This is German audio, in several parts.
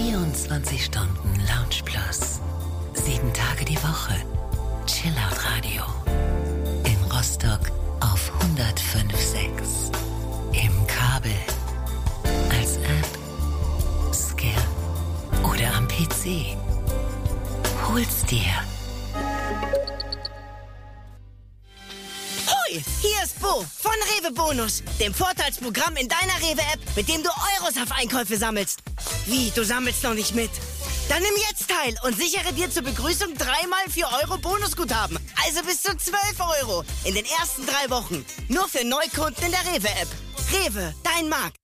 24 Stunden Lounge Plus. 7 Tage die Woche. Chillout Radio. In Rostock auf 105.6. Im Kabel. Als App. Skill. Oder am PC. Hol's dir. Hoi, hier ist Bo von Rewe Bonus, dem Vorteilsprogramm in deiner Rewe-App, mit dem du Euros auf Einkäufe sammelst. Wie, du sammelst noch nicht mit? Dann nimm jetzt teil und sichere dir zur Begrüßung 3x 4 Euro Bonusguthaben. Also bis zu 12 Euro in den ersten 3 Wochen. Nur für Neukunden in der Rewe-App. Rewe, dein Markt.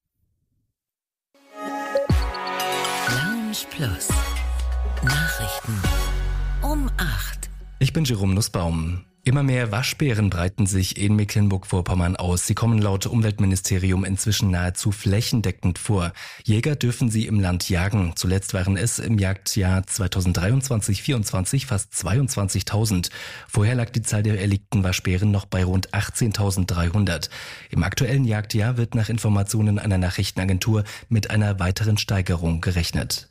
Lounge Plus. Nachrichten um 8. Ich bin Jerome Nussbaum. Immer mehr Waschbären breiten sich in Mecklenburg-Vorpommern aus. Sie kommen laut Umweltministerium inzwischen nahezu flächendeckend vor. Jäger dürfen sie im Land jagen. Zuletzt waren es im Jagdjahr 2023/24 fast 22.000. Vorher lag die Zahl der erlegten Waschbären noch bei rund 18.300. Im aktuellen Jagdjahr wird nach Informationen einer Nachrichtenagentur mit einer weiteren Steigerung gerechnet.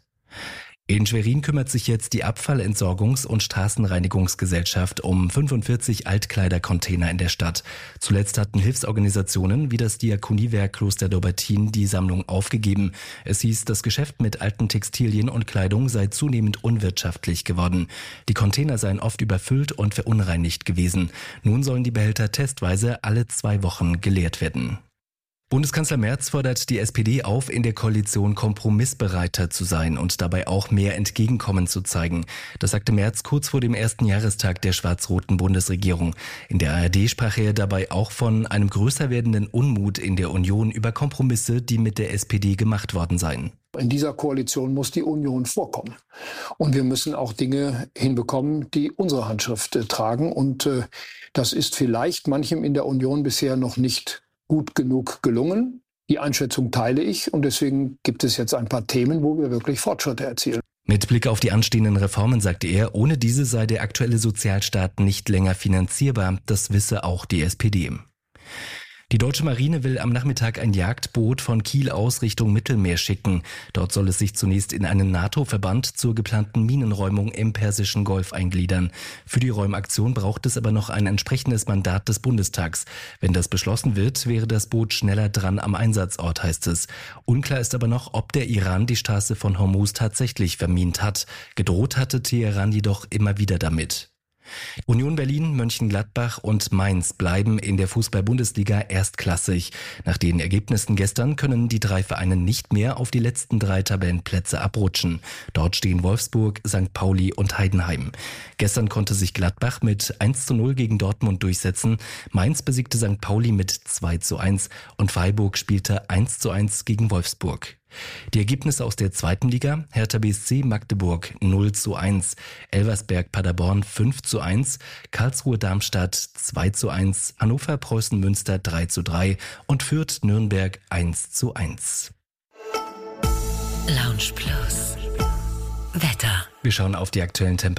In Schwerin kümmert sich jetzt die Abfallentsorgungs- und Straßenreinigungsgesellschaft um 45 Altkleidercontainer in der Stadt. Zuletzt hatten Hilfsorganisationen wie das Diakoniewerk Kloster Dobbertin die Sammlung aufgegeben. Es hieß, das Geschäft mit alten Textilien und Kleidung sei zunehmend unwirtschaftlich geworden. Die Container seien oft überfüllt und verunreinigt gewesen. Nun sollen die Behälter testweise alle 2 Wochen geleert werden. Bundeskanzler Merz fordert die SPD auf, in der Koalition kompromissbereiter zu sein und dabei auch mehr Entgegenkommen zu zeigen. Das sagte Merz kurz vor dem ersten Jahrestag der schwarz-roten Bundesregierung. In der ARD sprach er dabei auch von einem größer werdenden Unmut in der Union über Kompromisse, die mit der SPD gemacht worden seien. In dieser Koalition muss die Union vorkommen. Und wir müssen auch Dinge hinbekommen, die unsere Handschrift tragen. Und das ist vielleicht manchem in der Union bisher noch nicht gut genug gelungen. Die Einschätzung teile ich und deswegen gibt es jetzt ein paar Themen, wo wir wirklich Fortschritte erzielen. Mit Blick auf die anstehenden Reformen sagte er, ohne diese sei der aktuelle Sozialstaat nicht länger finanzierbar. Das wisse auch die SPD. Die deutsche Marine will am Nachmittag ein Jagdboot von Kiel aus Richtung Mittelmeer schicken. Dort soll es sich zunächst in einen NATO-Verband zur geplanten Minenräumung im Persischen Golf eingliedern. Für die Räumaktion braucht es aber noch ein entsprechendes Mandat des Bundestags. Wenn das beschlossen wird, wäre das Boot schneller dran am Einsatzort, heißt es. Unklar ist aber noch, ob der Iran die Straße von Hormuz tatsächlich vermint hat. Gedroht hatte Teheran jedoch immer wieder damit. Union Berlin, Mönchengladbach und Mainz bleiben in der Fußball-Bundesliga erstklassig. Nach den Ergebnissen gestern können die 3 Vereine nicht mehr auf die letzten 3 Tabellenplätze abrutschen. Dort stehen Wolfsburg, St. Pauli und Heidenheim. Gestern konnte sich Gladbach mit 1:0 gegen Dortmund durchsetzen. Mainz besiegte St. Pauli mit 2:1 und Freiburg spielte 1:1 gegen Wolfsburg. Die Ergebnisse aus der 2. Liga: Hertha BSC Magdeburg 0:1, Elversberg Paderborn 5:1, Karlsruhe Darmstadt 2:1, Hannover Preußen Münster 3:3 und Fürth Nürnberg 1:1. Lounge Plus. Wetter. Wir schauen auf die aktuellen Temperaturen.